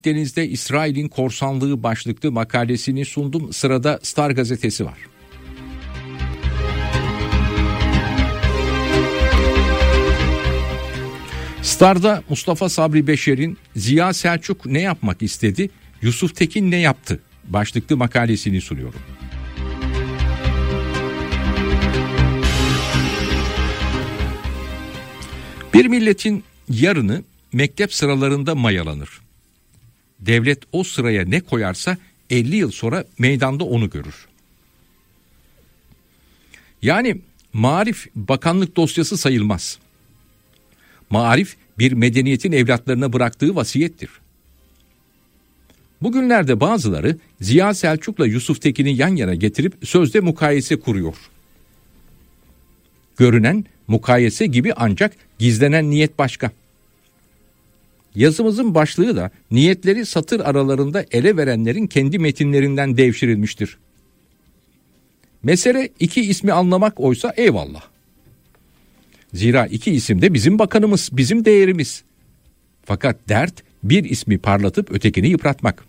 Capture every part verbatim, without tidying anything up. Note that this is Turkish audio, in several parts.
Deniz'de İsrail'in korsanlığı başlıklı makalesini sundum. Sırada Star gazetesi var. Star'da Mustafa Sabri Beşer'in Ziya Selçuk ne yapmak istedi, Yusuf Tekin ne yaptı başlıklı makalesini sunuyorum. Bir milletin yarını mektep sıralarında mayalanır. Devlet o sıraya ne koyarsa elli yıl sonra meydanda onu görür. Yani maarif bakanlık dosyası sayılmaz. Maarif bir medeniyetin evlatlarına bıraktığı vasiyettir. Bugünlerde bazıları Ziya Selçuk'la Yusuf Tekin'i yan yana getirip sözde mukayese kuruyor. Görünen mukayese gibi ancak gizlenen niyet başka. Yazımızın başlığı da niyetleri satır aralarında ele verenlerin kendi metinlerinden devşirilmiştir. Mesele iki ismi anlamak oysa eyvallah. Zira iki isim de bizim bakanımız, bizim değerimiz. Fakat dert bir ismi parlatıp ötekini yıpratmak.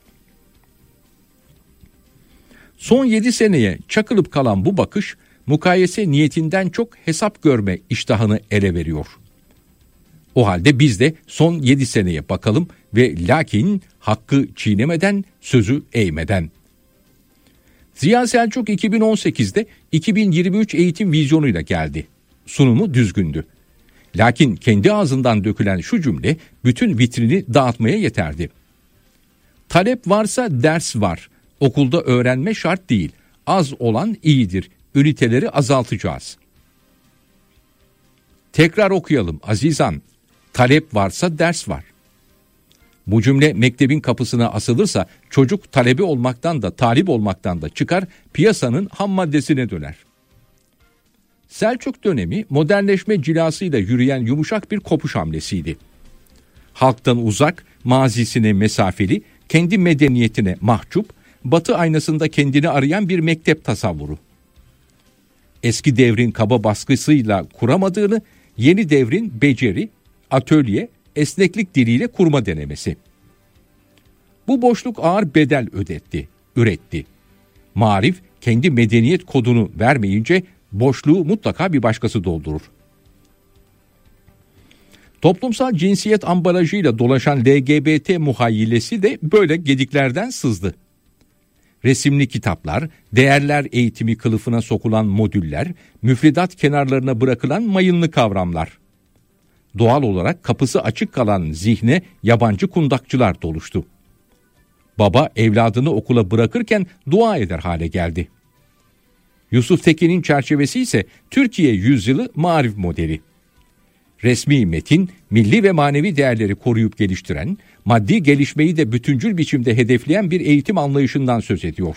Son yedi seneye çakılıp kalan bu bakış, mukayese niyetinden çok hesap görme iştahını ele veriyor. O halde biz de son yedi seneye bakalım ve lakin hakkı çiğnemeden, sözü eğmeden. Ziya Selçuk iki bin on sekizde iki bin yirmi üç eğitim vizyonuyla geldi. Sunumu düzgündü. Lakin kendi ağzından dökülen şu cümle bütün vitrini dağıtmaya yeterdi. Talep varsa ders var. Okulda öğrenme şart değil. Az olan iyidir. Üniteleri azaltacağız. Tekrar okuyalım azizan. Talep varsa ders var. Bu cümle mektebin kapısına asılırsa çocuk talebi olmaktan da talip olmaktan da çıkar, piyasanın ham maddesine döner. Selçuk dönemi modernleşme cilasıyla yürüyen yumuşak bir kopuş hamlesiydi. Halktan uzak, mazisine mesafeli, kendi medeniyetine mahcup, batı aynasında kendini arayan bir mektep tasavvuru. Eski devrin kaba baskısıyla kuramadığını, yeni devrin beceri, atölye, esneklik diliyle kurma denemesi. Bu boşluk ağır bedel ödetti, üretti. Marif kendi medeniyet kodunu vermeyince boşluğu mutlaka bir başkası doldurur. Toplumsal cinsiyet ambalajıyla dolaşan L G B T muhayyilesi de böyle gediklerden sızdı. Resimli kitaplar, değerler eğitimi kılıfına sokulan modüller, müfredat kenarlarına bırakılan mayınlı kavramlar. Doğal olarak kapısı açık kalan zihne yabancı kundakçılar doluştu. Baba evladını okula bırakırken dua eder hale geldi. Yusuf Tekin'in çerçevesi ise Türkiye yüzyılı marif modeli. Resmi metin, milli ve manevi değerleri koruyup geliştiren, maddi gelişmeyi de bütüncül biçimde hedefleyen bir eğitim anlayışından söz ediyor.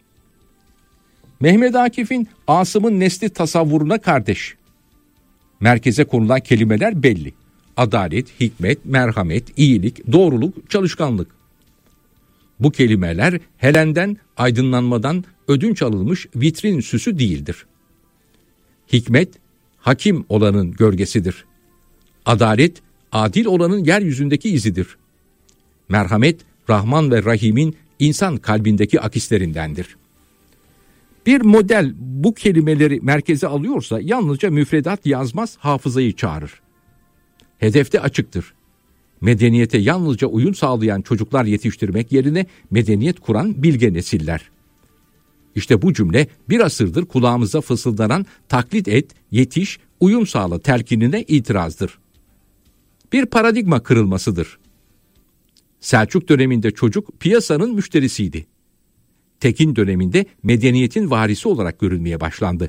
Mehmet Akif'in Asım'ın nesli tasavvuruna kardeş. Merkeze konulan kelimeler belli. Adalet, hikmet, merhamet, iyilik, doğruluk, çalışkanlık. Bu kelimeler Helen'den, aydınlanmadan ödünç alınmış vitrin süsü değildir. Hikmet, hakim olanın gölgesidir. Adalet, adil olanın yeryüzündeki izidir. Merhamet, Rahman ve Rahim'in insan kalbindeki akislerindendir. Bir model bu kelimeleri merkeze alıyorsa yalnızca müfredat yazmaz, hafızayı çağırır. Hedefte açıktır. Medeniyete yalnızca uyum sağlayan çocuklar yetiştirmek yerine medeniyet kuran bilge nesiller. İşte bu cümle bir asırdır kulağımıza fısıldanan taklit et, yetiş, uyum sağla telkinine itirazdır. Bir paradigma kırılmasıdır. Selçuk döneminde çocuk piyasanın müşterisiydi. Tekin döneminde medeniyetin varisi olarak görülmeye başlandı.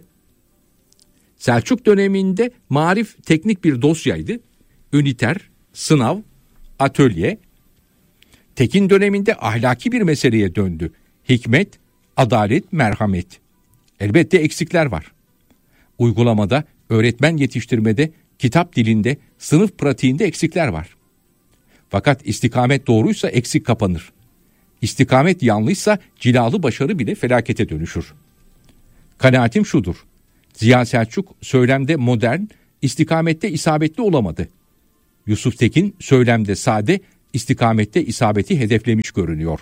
Selçuk döneminde marif teknik bir dosyaydı. Üniter, sınav, atölye. Tekin döneminde ahlaki bir meseleye döndü. Hikmet, adalet, merhamet. Elbette eksikler var. Uygulamada, öğretmen yetiştirmede, kitap dilinde, sınıf pratiğinde eksikler var. Fakat istikamet doğruysa eksik kapanır. İstikamet yanlışsa cilalı başarı bile felakete dönüşür. Kanaatim şudur. Ziya Selçuk söylemde modern, istikamette isabetli olamadı. Yusuf Tekin söylemde sade, istikamette isabeti hedeflemiş görünüyor.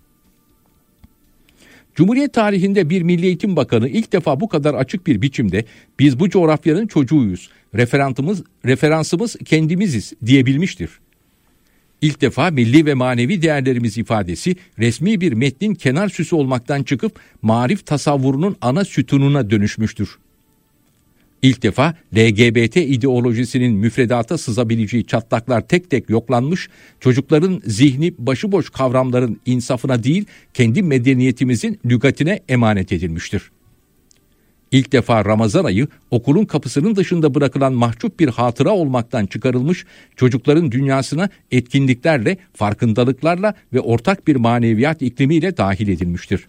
Cumhuriyet tarihinde bir Milli Eğitim Bakanı ilk defa bu kadar açık bir biçimde biz bu coğrafyanın çocuğuyuz, referansımız, referansımız kendimiziz diyebilmiştir. İlk defa milli ve manevi değerlerimiz ifadesi resmi bir metnin kenar süsü olmaktan çıkıp marif tasavvurunun ana sütununa dönüşmüştür. İlk defa L G B T ideolojisinin müfredata sızabileceği çatlaklar tek tek yoklanmış, çocukların zihni başıboş kavramların insafına değil, kendi medeniyetimizin lügatine emanet edilmiştir. İlk defa Ramazan ayı okulun kapısının dışında bırakılan mahcup bir hatıra olmaktan çıkarılmış, çocukların dünyasına etkinliklerle, farkındalıklarla ve ortak bir maneviyat iklimiyle dahil edilmiştir.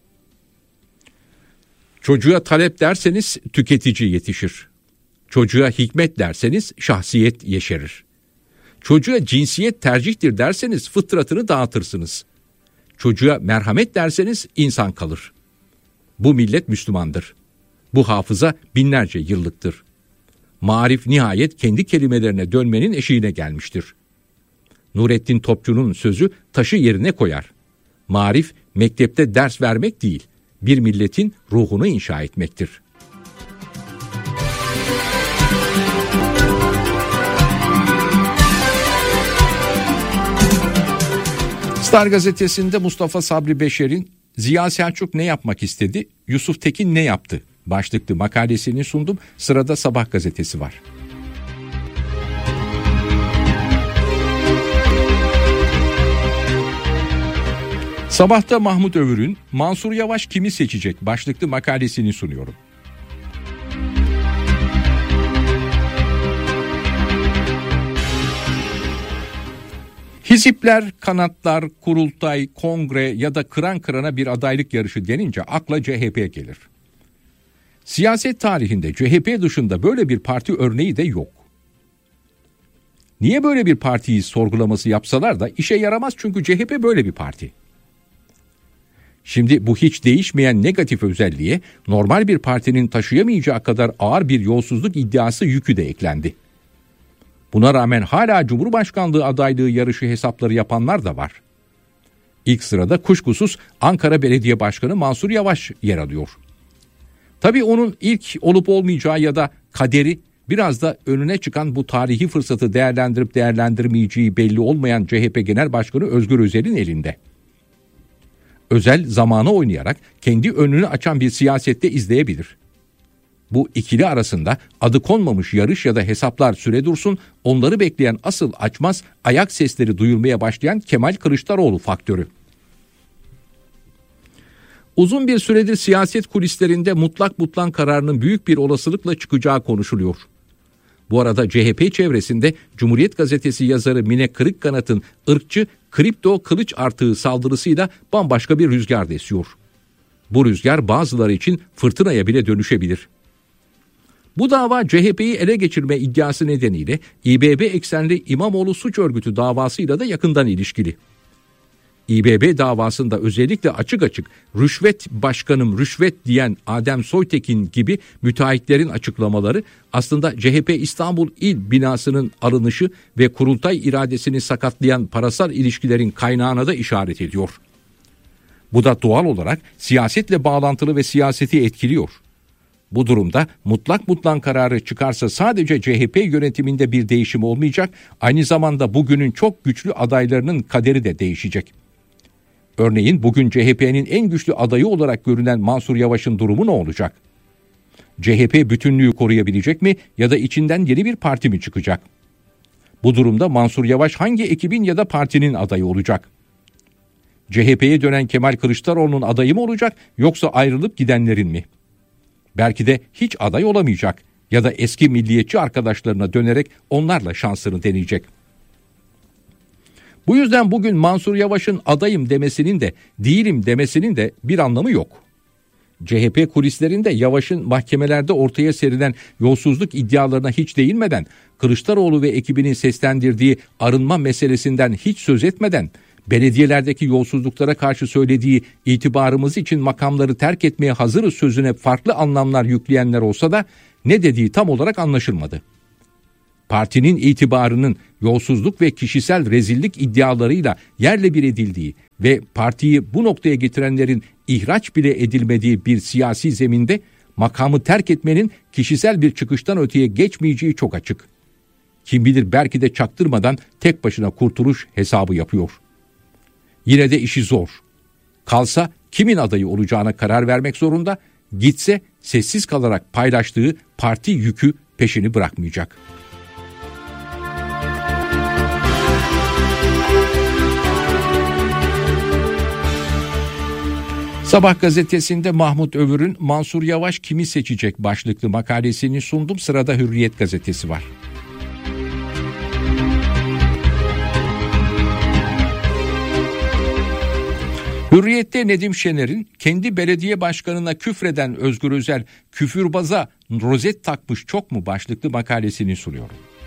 Çocuğa talep derseniz tüketici yetişir. Çocuğa hikmet derseniz şahsiyet yeşerir. Çocuğa cinsiyet tercihtir derseniz fıtratını dağıtırsınız. Çocuğa merhamet derseniz insan kalır. Bu millet Müslümandır. Bu hafıza binlerce yıllıktır. Marif nihayet kendi kelimelerine dönmenin eşiğine gelmiştir. Nurettin Topçu'nun sözü taşı yerine koyar. Marif mektepte ders vermek değil, bir milletin ruhunu inşa etmektir. Star gazetesinde Mustafa Sabri Beşer'in Ziya Selçuk ne yapmak istedi, Yusuf Tekin ne yaptı başlıklı makalesini sundum. Sırada Sabah gazetesi var. Sabah'ta Mahmut Övür'ün Mansur Yavaş kimi seçecek başlıklı makalesini sunuyorum. Hizipler, kanatlar, kurultay, kongre ya da kıran kırana bir adaylık yarışı denince akla C H P gelir. Siyaset tarihinde C H P dışında böyle bir parti örneği de yok. Niye böyle bir partiyi sorgulaması yapsalar da işe yaramaz, çünkü C H P böyle bir parti. Şimdi bu hiç değişmeyen negatif özelliğe normal bir partinin taşıyamayacağı kadar ağır bir yolsuzluk iddiası yükü de eklendi. Buna rağmen hala Cumhurbaşkanlığı adaylığı yarışı hesapları yapanlar da var. İlk sırada kuşkusuz Ankara Belediye Başkanı Mansur Yavaş yer alıyor. Tabii onun ilk olup olmayacağı ya da kaderi biraz da önüne çıkan bu tarihi fırsatı değerlendirip değerlendirmeyeceği belli olmayan C H P Genel Başkanı Özgür Özel'in elinde. Özel zamanı oynayarak kendi önünü açan bir siyasette izleyebilir. Bu ikili arasında adı konmamış yarış ya da hesaplar süre dursun, onları bekleyen asıl açmaz ayak sesleri duyulmaya başlayan Kemal Kılıçdaroğlu faktörü. Uzun bir süredir siyaset kulislerinde mutlak butlan kararının büyük bir olasılıkla çıkacağı konuşuluyor. Bu arada C H P çevresinde Cumhuriyet Gazetesi yazarı Mine Kırıkkanat'ın ırkçı kripto kılıç artığı saldırısıyla bambaşka bir rüzgar da esiyor. Bu rüzgar bazıları için fırtınaya bile dönüşebilir. Bu dava C H P'yi ele geçirme iddiası nedeniyle İ B B eksenli İmamoğlu suç örgütü davasıyla da yakından ilişkili. İ B B davasında özellikle açık açık rüşvet başkanım rüşvet diyen Adem Soytekin gibi müteahhitlerin açıklamaları aslında C H P İstanbul İl binasının alınışı ve kurultay iradesini sakatlayan parasal ilişkilerin kaynağına da işaret ediyor. Bu da doğal olarak siyasetle bağlantılı ve siyaseti etkiliyor. Bu durumda mutlak butlan kararı çıkarsa sadece C H P yönetiminde bir değişim olmayacak, aynı zamanda bugünün çok güçlü adaylarının kaderi de değişecek. Örneğin bugün C H P'nin en güçlü adayı olarak görünen Mansur Yavaş'ın durumu ne olacak? C H P bütünlüğü koruyabilecek mi ya da içinden yeni bir parti mi çıkacak? Bu durumda Mansur Yavaş hangi ekibin ya da partinin adayı olacak? C H P'ye dönen Kemal Kılıçdaroğlu'nun adayı mı olacak, yoksa ayrılıp gidenlerin mi? Belki de hiç aday olamayacak ya da eski milliyetçi arkadaşlarına dönerek onlarla şansını deneyecek. Bu yüzden bugün Mansur Yavaş'ın adayım demesinin de değilim demesinin de bir anlamı yok. C H P kulislerinde Yavaş'ın mahkemelerde ortaya serilen yolsuzluk iddialarına hiç değinmeden, Kılıçdaroğlu ve ekibinin seslendirdiği arınma meselesinden hiç söz etmeden, belediyelerdeki yolsuzluklara karşı söylediği itibarımız için makamları terk etmeye hazırız sözüne farklı anlamlar yükleyenler olsa da ne dediği tam olarak anlaşılmadı. partinin itibarının yolsuzluk ve kişisel rezillik iddialarıyla yerle bir edildiği ve partiyi bu noktaya getirenlerin ihraç bile edilmediği bir siyasi zeminde makamı terk etmenin kişisel bir çıkıştan öteye geçmeyeceği çok açık. Kim bilir belki de çaktırmadan tek başına kurtuluş hesabı yapıyor. Yine de işi zor. Kalsa kimin adayı olacağına karar vermek zorunda, gitse sessiz kalarak paylaştığı parti yükü peşini bırakmayacak. Sabah gazetesinde Mahmut Övür'ün Mansur Yavaş kimi seçecek başlıklı makalesini sundum. Sırada Hürriyet gazetesi var. Hürriyet'te Nedim Şener'in kendi belediye başkanına küfreden Özgür Özel küfürbaza rozet takmış çok mu başlıklı makalesini sunuyor.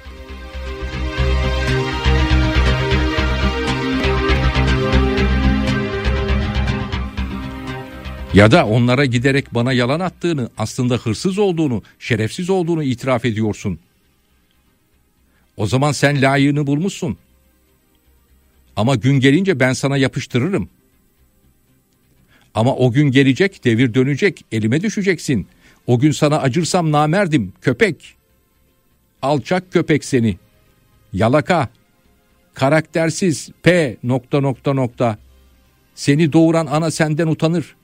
Ya da onlara giderek bana yalan attığını, aslında hırsız olduğunu, şerefsiz olduğunu itiraf ediyorsun. O zaman sen layığını bulmuşsun. Ama gün gelince ben sana yapıştırırım. Ama o gün gelecek, devir dönecek, elime düşeceksin. O gün sana acırsam namerdim, köpek. Alçak köpek seni. Yalaka. Karaktersiz, P nokta nokta nokta. Seni doğuran ana senden utanır.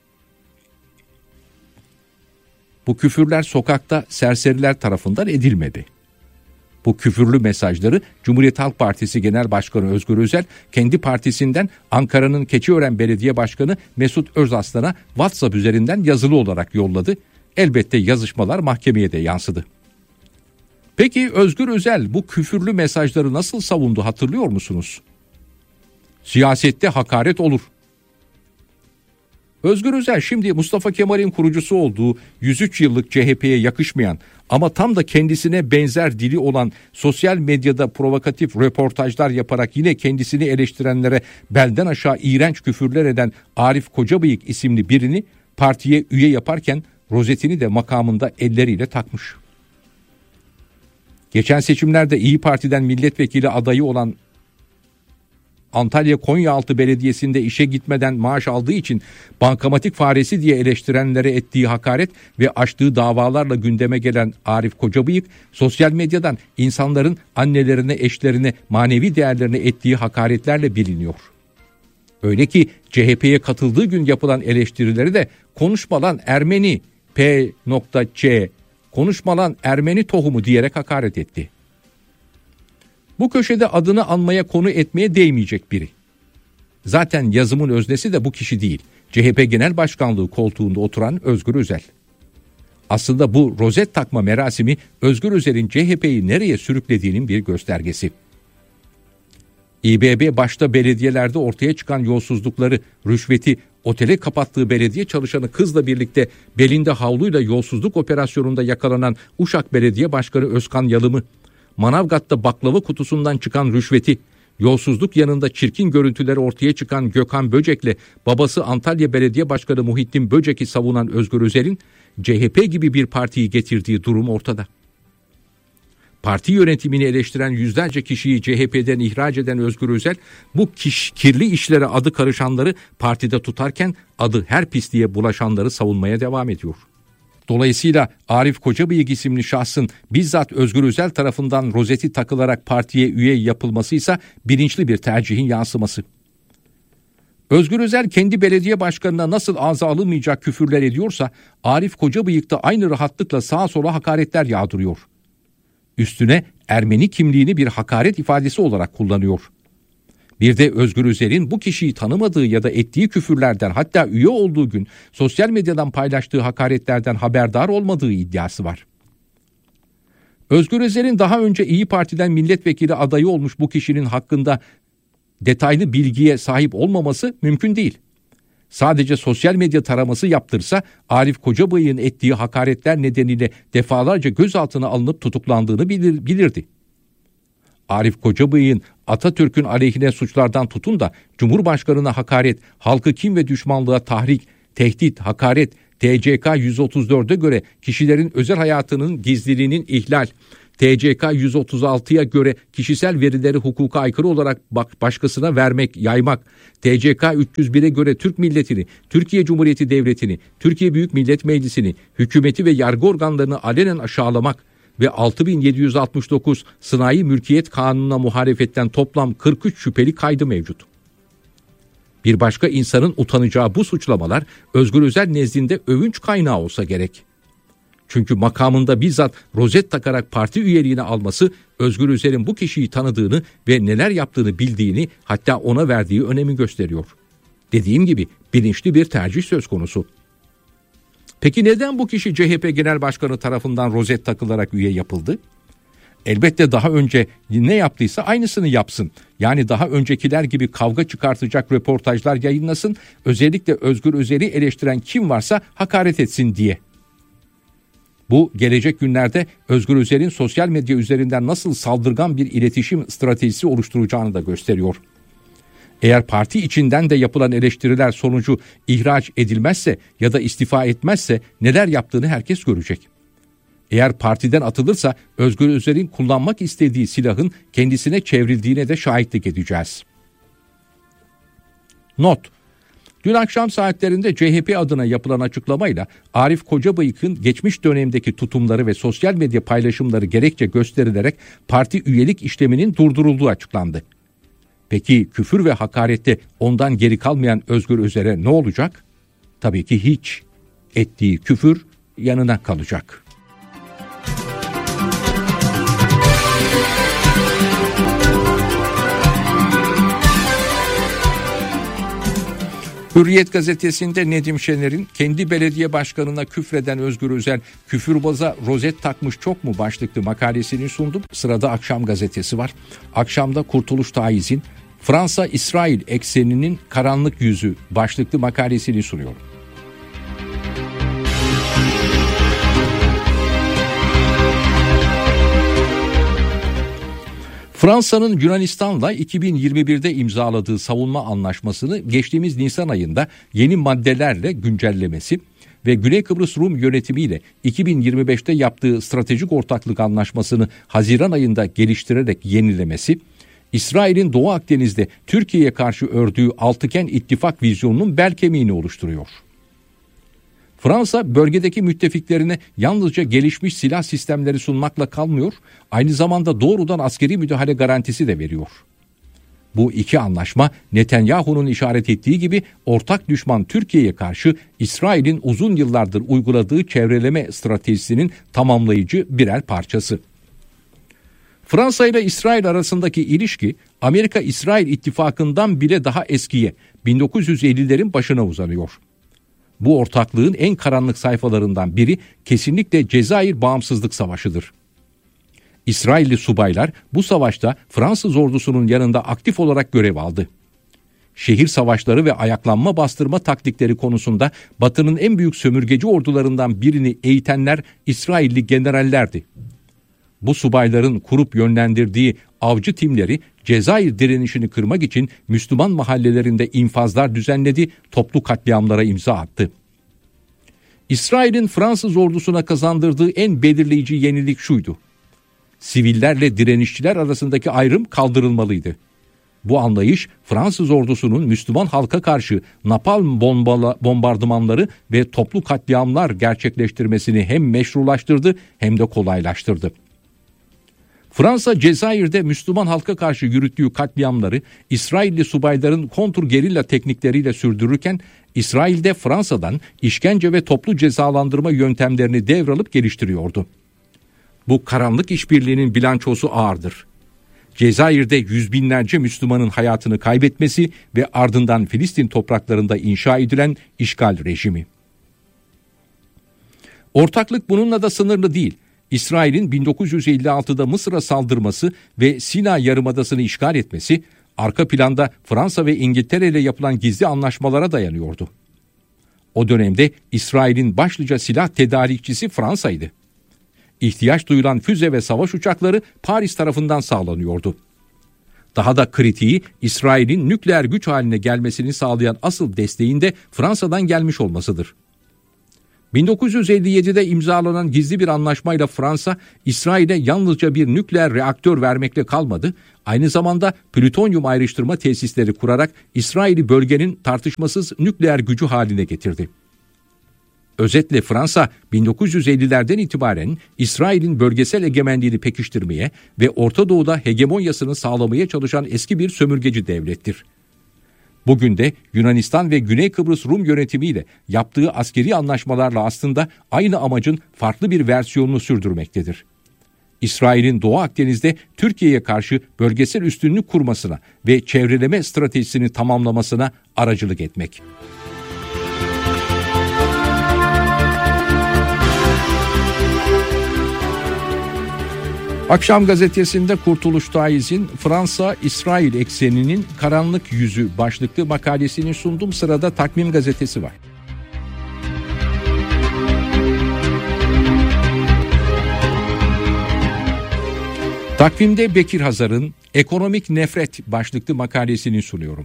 Bu küfürler sokakta serseriler tarafından edilmedi. Bu küfürlü mesajları Cumhuriyet Halk Partisi Genel Başkanı Özgür Özel kendi partisinden Ankara'nın Keçiören Belediye Başkanı Mesut Özaslan'a WhatsApp üzerinden yazılı olarak yolladı. Elbette yazışmalar mahkemeye de yansıdı. Peki Özgür Özel bu küfürlü mesajları nasıl savundu hatırlıyor musunuz? Siyasette hakaret olur. Özgür Özel şimdi Mustafa Kemal'in kurucusu olduğu yüz üç yıllık C H P'ye yakışmayan ama tam da kendisine benzer dili olan sosyal medyada provokatif röportajlar yaparak yine kendisini eleştirenlere belden aşağı iğrenç küfürler eden Arif Kocabıyık isimli birini partiye üye yaparken rozetini de makamında elleriyle takmış. Geçen seçimlerde İyi Parti'den milletvekili adayı olan Antalya Konyaaltı Belediyesi'nde işe gitmeden maaş aldığı için bankamatik faresi diye eleştirenlere ettiği hakaret ve açtığı davalarla gündeme gelen Arif Kocabıyık sosyal medyadan insanların annelerine, eşlerine, manevi değerlerine ettiği hakaretlerle biliniyor. Öyle ki C H P'ye katıldığı gün yapılan eleştirileri de konuşma lan Ermeni P C konuşma lan Ermeni tohumu diyerek hakaret etti. Bu köşede adını anmaya konu etmeye değmeyecek biri. Zaten yazımın öznesi de bu kişi değil. C H P Genel Başkanlığı koltuğunda oturan Özgür Özel. Aslında bu rozet takma merasimi Özgür Özel'in C H P'yi nereye sürüklediğinin bir göstergesi. İBB başta belediyelerde ortaya çıkan yolsuzlukları, rüşveti, otele kapattığı belediye çalışanı kızla birlikte belinde havluyla yolsuzluk operasyonunda yakalanan Uşak Belediye Başkanı Özkan Yalım'ı, Manavgat'ta baklava kutusundan çıkan rüşveti, yolsuzluk yanında çirkin görüntüleri ortaya çıkan Gökhan Böcek'le babası Antalya Belediye Başkanı Muhittin Böcek'i savunan Özgür Özel'in C H P gibi bir partiyi getirdiği durum ortada. Parti yönetimini eleştiren yüzlerce kişiyi C H P'den ihraç eden Özgür Özel bu kiş, kirli işlere adı karışanları partide tutarken adı her pisliğe bulaşanları savunmaya devam ediyor. Dolayısıyla Arif Kocabıyık isimli şahsın bizzat Özgür Özel tarafından rozeti takılarak partiye üye yapılması ise bilinçli bir tercihin yansıması. Özgür Özel kendi belediye başkanına nasıl ağza alınmayacak küfürler ediyorsa Arif Kocabıyık da aynı rahatlıkla sağa sola hakaretler yağdırıyor. Üstüne Ermeni kimliğini bir hakaret ifadesi olarak kullanıyor. Bir de Özgür Özel'in bu kişiyi tanımadığı ya da ettiği küfürlerden, hatta üye olduğu gün sosyal medyadan paylaştığı hakaretlerden haberdar olmadığı iddiası var. Özgür Özel'in daha önce İyi Parti'den milletvekili adayı olmuş bu kişinin hakkında detaylı bilgiye sahip olmaması mümkün değil. Sadece sosyal medya taraması yaptırsa Arif Kocabıyık'ın ettiği hakaretler nedeniyle defalarca gözaltına alınıp tutuklandığını bilir, bilirdi. Arif Kocabıyık'ın Atatürk'ün aleyhine suçlardan tutun da Cumhurbaşkanı'na hakaret, halkı kin ve düşmanlığa tahrik, tehdit, hakaret, T C K yüz otuz dörde göre kişilerin özel hayatının gizliliğinin ihlal, T C K yüz otuz altıya göre kişisel verileri hukuka aykırı olarak başkasına vermek, yaymak, T C K üç yüz bire göre Türk milletini, Türkiye Cumhuriyeti Devleti'ni, Türkiye Büyük Millet Meclisi'ni, hükümeti ve yargı organlarını alenen aşağılamak ve altı bin yedi yüz altmış dokuz Sanayi Mülkiyet Kanunu'na muhalefetten toplam kırk üç şüpheli kaydı mevcut. Bir başka insanın utanacağı bu suçlamalar Özgür Özel nezdinde övünç kaynağı olsa gerek. Çünkü makamında bizzat rozet takarak parti üyeliğini alması Özgür Özel'in bu kişiyi tanıdığını ve neler yaptığını bildiğini, hatta ona verdiği önemi gösteriyor. Dediğim gibi bilinçli bir tercih söz konusu. Peki neden bu kişi C H P Genel Başkanı tarafından rozet takılarak üye yapıldı? Elbette daha önce ne yaptıysa aynısını yapsın. Yani daha öncekiler gibi kavga çıkartacak röportajlar yayınlasın, özellikle Özgür Özel'i eleştiren kim varsa hakaret etsin diye. Bu gelecek günlerde Özgür Özel'in sosyal medya üzerinden nasıl saldırgan bir iletişim stratejisi oluşturacağını da gösteriyor. Eğer parti içinden de yapılan eleştiriler sonucu ihraç edilmezse ya da istifa etmezse neler yaptığını herkes görecek. Eğer partiden atılırsa Özgür Özel'in kullanmak istediği silahın kendisine çevrildiğine de şahitlik edeceğiz. Not: Dün akşam saatlerinde C H P adına yapılan açıklamayla Arif Kocabıyık'ın geçmiş dönemdeki tutumları ve sosyal medya paylaşımları gerekçe gösterilerek parti üyelik işleminin durdurulduğu açıklandı. Peki küfür ve hakarette ondan geri kalmayan Özgür Özel'e ne olacak? Tabii ki hiç. Ettiği küfür yanına kalacak. Hürriyet gazetesinde Nedim Şener'in kendi belediye başkanına küfreden Özgür Özel küfürbaza rozet takmış çok mu başlıklı makalesini sundum. Sırada Akşam gazetesi var. Akşamda Kurtuluş Taiz'in Fransa-İsrail ekseninin karanlık yüzü başlıklı makalesini sunuyorum. Fransa'nın Yunanistan'la iki bin yirmi birde imzaladığı savunma anlaşmasını geçtiğimiz Nisan ayında yeni maddelerle güncellemesi ve Güney Kıbrıs Rum yönetimiyle iki bin yirmi beşte yaptığı stratejik ortaklık anlaşmasını Haziran ayında geliştirerek yenilemesi, İsrail'in Doğu Akdeniz'de Türkiye'ye karşı ördüğü altıgen ittifak vizyonunun bel kemiğini oluşturuyor. Fransa bölgedeki müttefiklerine yalnızca gelişmiş silah sistemleri sunmakla kalmıyor, aynı zamanda doğrudan askeri müdahale garantisi de veriyor. Bu iki anlaşma Netanyahu'nun işaret ettiği gibi ortak düşman Türkiye'ye karşı İsrail'in uzun yıllardır uyguladığı çevreleme stratejisinin tamamlayıcı birer parçası. Fransa ile İsrail arasındaki ilişki Amerika-İsrail ittifakından bile daha eskiye, bin dokuz yüz ellilerin başına uzanıyor. Bu ortaklığın en karanlık sayfalarından biri kesinlikle Cezayir Bağımsızlık Savaşı'dır. İsrailli subaylar bu savaşta Fransız ordusunun yanında aktif olarak görev aldı. Şehir savaşları ve ayaklanma bastırma taktikleri konusunda Batı'nın en büyük sömürgeci ordularından birini eğitenler İsrailli generallerdi. Bu subayların kurup yönlendirdiği avcı timleri Cezayir direnişini kırmak için Müslüman mahallelerinde infazlar düzenledi, toplu katliamlara imza attı. İsrail'in Fransız ordusuna kazandırdığı en belirleyici yenilik şuydu: Sivillerle direnişçiler arasındaki ayrım kaldırılmalıydı. Bu anlayış Fransız ordusunun Müslüman halka karşı napalm bombala, bombardımanları ve toplu katliamlar gerçekleştirmesini hem meşrulaştırdı hem de kolaylaştırdı. Fransa, Cezayir'de Müslüman halka karşı yürüttüğü katliamları İsrailli subayların kontur gerilla teknikleriyle sürdürürken, İsrail'de Fransa'dan işkence ve toplu cezalandırma yöntemlerini devralıp geliştiriyordu. Bu karanlık işbirliğinin bilançosu ağırdır. Cezayir'de yüz binlerce Müslümanın hayatını kaybetmesi ve ardından Filistin topraklarında inşa edilen işgal rejimi. Ortaklık bununla da sınırlı değil. İsrail'in bin dokuz yüz elli altıda Mısır'a saldırması ve Sina Yarımadası'nı işgal etmesi, arka planda Fransa ve İngiltere ile yapılan gizli anlaşmalara dayanıyordu. O dönemde İsrail'in başlıca silah tedarikçisi Fransa'ydı. İhtiyaç duyulan füze ve savaş uçakları Paris tarafından sağlanıyordu. Daha da kritiği, İsrail'in nükleer güç haline gelmesini sağlayan asıl desteğin de Fransa'dan gelmiş olmasıdır. bin dokuz yüz elli yedide imzalanan gizli bir anlaşmayla Fransa, İsrail'e yalnızca bir nükleer reaktör vermekle kalmadı, aynı zamanda plütonyum ayrıştırma tesisleri kurarak İsrail'i bölgenin tartışmasız nükleer gücü haline getirdi. Özetle Fransa, bin dokuz yüz ellilerden itibaren İsrail'in bölgesel egemenliğini pekiştirmeye ve Orta Doğu'da hegemonyasını sağlamaya çalışan eski bir sömürgeci devlettir. Bugün de Yunanistan ve Güney Kıbrıs Rum yönetimiyle yaptığı askeri anlaşmalarla aslında aynı amacın farklı bir versiyonunu sürdürmektedir. İsrail'in Doğu Akdeniz'de Türkiye'ye karşı bölgesel üstünlük kurmasına ve çevreleme stratejisini tamamlamasına aracılık etmek. Akşam gazetesinde Kurtuluş Taiz'in Fransa-İsrail ekseninin karanlık yüzü başlıklı makalesini sunduğum sırada Takvim gazetesi var. Takvimde Bekir Hazar'ın Ekonomik Nefret başlıklı makalesini sunuyorum.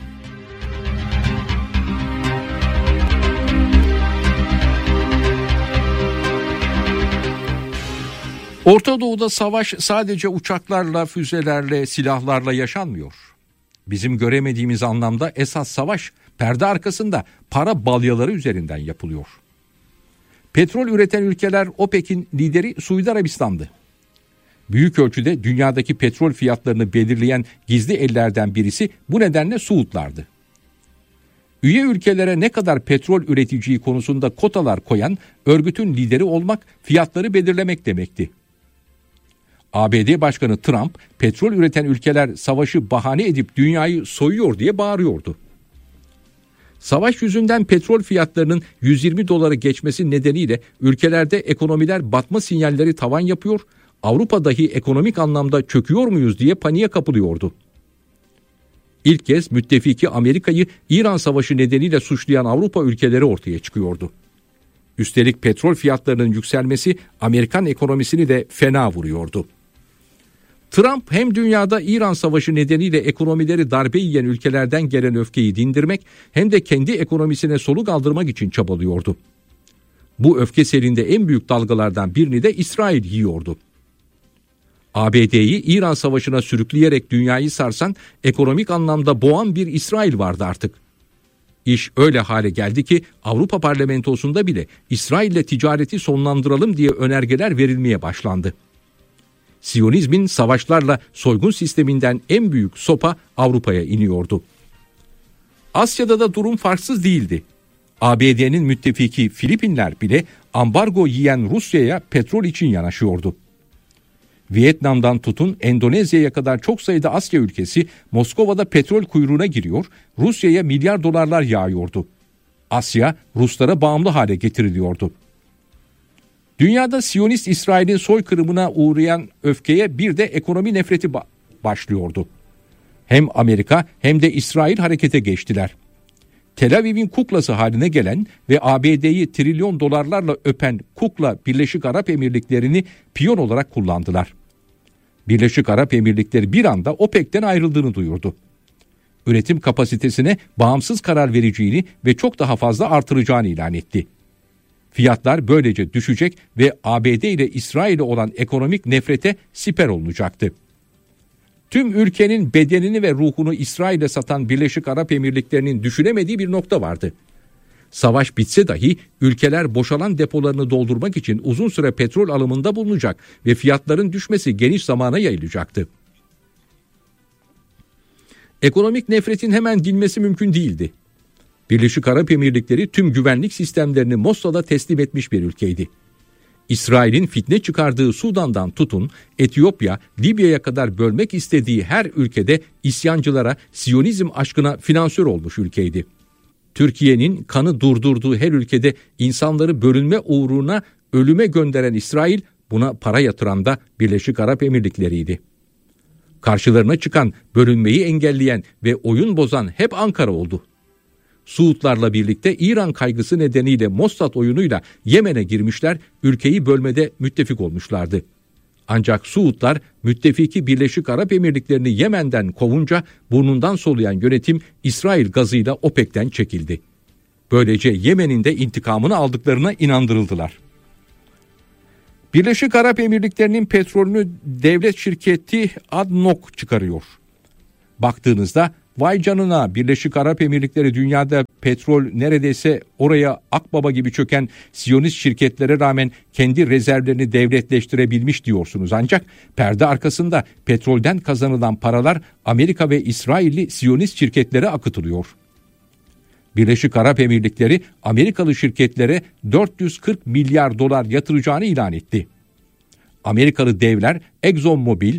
Orta Doğu'da savaş sadece uçaklarla, füzelerle, silahlarla yaşanmıyor. Bizim göremediğimiz anlamda esas savaş perde arkasında para balyaları üzerinden yapılıyor. Petrol üreten ülkeler OPEC'in lideri Suudi Arabistan'dı. Büyük ölçüde dünyadaki petrol fiyatlarını belirleyen gizli ellerden birisi bu nedenle Suudlardı. Üye ülkelere ne kadar petrol üreteceği konusunda kotalar koyan örgütün lideri olmak, fiyatları belirlemek demekti. A B D Başkanı Trump, petrol üreten ülkeler savaşı bahane edip dünyayı soyuyor diye bağırıyordu. Savaş yüzünden petrol fiyatlarının yüz yirmi doları geçmesi nedeniyle ülkelerde ekonomiler batma sinyalleri tavan yapıyor, Avrupa dahi ekonomik anlamda çöküyor muyuz diye paniğe kapılıyordu. İlk kez müttefiki Amerika'yı İran Savaşı nedeniyle suçlayan Avrupa ülkeleri ortaya çıkıyordu. Üstelik petrol fiyatlarının yükselmesi Amerikan ekonomisini de fena vuruyordu. Trump hem dünyada İran Savaşı nedeniyle ekonomileri darbe yiyen ülkelerden gelen öfkeyi dindirmek hem de kendi ekonomisine soluk aldırmak için çabalıyordu. Bu öfke selinde en büyük dalgalardan birini de İsrail yiyordu. A B D'yi İran Savaşı'na sürükleyerek dünyayı sarsan, ekonomik anlamda boğan bir İsrail vardı artık. İş öyle hale geldi ki Avrupa Parlamentosu'nda bile İsrail'le ticareti sonlandıralım diye önergeler verilmeye başlandı. Siyonizmin savaşlarla soygun sisteminden en büyük sopa Avrupa'ya iniyordu. Asya'da da durum farksız değildi. A B D'nin müttefiki Filipinler bile ambargo yiyen Rusya'ya petrol için yanaşıyordu. Vietnam'dan tutun Endonezya'ya kadar çok sayıda Asya ülkesi Moskova'da petrol kuyruğuna giriyor, Rusya'ya milyar dolarlar yağıyordu. Asya Ruslara bağımlı hale getiriliyordu. Dünyada Siyonist İsrail'in soykırımına uğrayan öfkeye bir de ekonomi nefreti ba- başlıyordu. Hem Amerika hem de İsrail harekete geçtiler. Tel Aviv'in kuklası haline gelen ve A B D'yi trilyon dolarlarla öpen kukla Birleşik Arap Emirlikleri'ni piyon olarak kullandılar. Birleşik Arap Emirlikleri bir anda OPEC'ten ayrıldığını duyurdu. Üretim kapasitesine bağımsız karar vereceğini ve çok daha fazla artıracağını ilan etti. Fiyatlar böylece düşecek ve A B D ile İsrail'e olan ekonomik nefrete siper olunacaktı. Tüm ülkenin bedenini ve ruhunu İsrail'e satan Birleşik Arap Emirlikleri'nin düşünemediği bir nokta vardı. Savaş bitse dahi ülkeler boşalan depolarını doldurmak için uzun süre petrol alımında bulunacak ve fiyatların düşmesi geniş zamana yayılacaktı. Ekonomik nefretin hemen dinmesi mümkün değildi. Birleşik Arap Emirlikleri tüm güvenlik sistemlerini Mossad'a teslim etmiş bir ülkeydi. İsrail'in fitne çıkardığı Sudan'dan tutun Etiyopya, Libya'ya kadar bölmek istediği her ülkede isyancılara, Siyonizm aşkına finansör olmuş ülkeydi. Türkiye'nin kanı durdurduğu her ülkede insanları bölünme uğruna ölüme gönderen İsrail, buna para yatıran da Birleşik Arap Emirlikleri'ydi. Karşılarına çıkan, bölünmeyi engelleyen ve oyun bozan hep Ankara oldu. Suudlarla birlikte İran kaygısı nedeniyle Mossad oyunuyla Yemen'e girmişler, ülkeyi bölmede müttefik olmuşlardı. Ancak Suudlar müttefiki Birleşik Arap Emirlikleri'ni Yemen'den kovunca burnundan soluyan yönetim İsrail gazıyla OPEC'ten çekildi. Böylece Yemen'in de intikamını aldıklarına inandırıldılar. Birleşik Arap Emirlikleri'nin petrolünü devlet şirketi A D N O C çıkarıyor. Baktığınızda vay canına, Birleşik Arap Emirlikleri dünyada petrol neredeyse oraya akbaba gibi çöken Siyonist şirketlere rağmen kendi rezervlerini devletleştirebilmiş diyorsunuz. Ancak perde arkasında petrolden kazanılan paralar Amerika ve İsrailli Siyonist şirketlere akıtılıyor. Birleşik Arap Emirlikleri Amerikalı şirketlere dört yüz kırk milyar dolar yatıracağını ilan etti. Amerikalı devler ExxonMobil,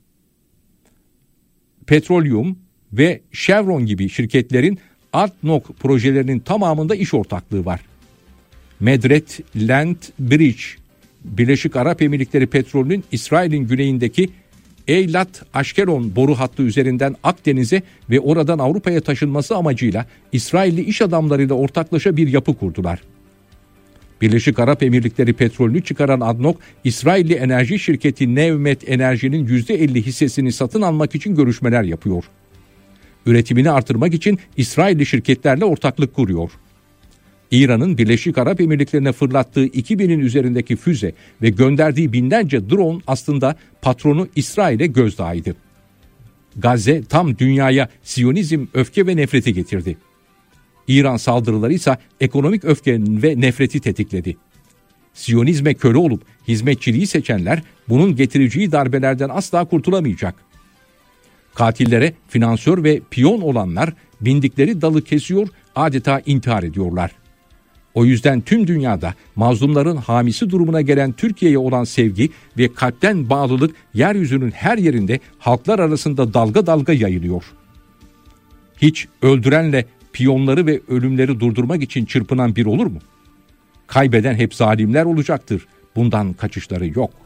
Petroleum ve Chevron gibi şirketlerin A D N O C projelerinin tamamında iş ortaklığı var. Medret Land Bridge, Birleşik Arap Emirlikleri petrolünün İsrail'in güneyindeki Eilat Ashkelon boru hattı üzerinden Akdeniz'e ve oradan Avrupa'ya taşınması amacıyla İsrailli iş adamlarıyla ortaklaşa bir yapı kurdular. Birleşik Arap Emirlikleri petrolünü çıkaran A D N O C, İsrailli enerji şirketi Nevmet Enerji'nin yüzde elli hissesini satın almak için görüşmeler yapıyor. Üretimini artırmak için İsrailli şirketlerle ortaklık kuruyor. İran'ın Birleşik Arap Emirlikleri'ne fırlattığı iki binin üzerindeki füze ve gönderdiği binlerce drone aslında patronu İsrail'e gözdağıydı. Gazze tam dünyaya Siyonizm, öfke ve nefreti getirdi. İran saldırıları ise ekonomik öfke ve nefreti tetikledi. Siyonizme köle olup hizmetçiliği seçenler bunun getireceği darbelerden asla kurtulamayacak. Katillere finansör ve piyon olanlar bindikleri dalı kesiyor, adeta intihar ediyorlar. O yüzden tüm dünyada mazlumların hamisi durumuna gelen Türkiye'ye olan sevgi ve kalpten bağlılık yeryüzünün her yerinde halklar arasında dalga dalga yayılıyor. Hiç öldürenle piyonları ve ölümleri durdurmak için çırpınan bir olur mu? Kaybeden hep zalimler olacaktır. Bundan kaçışları yok.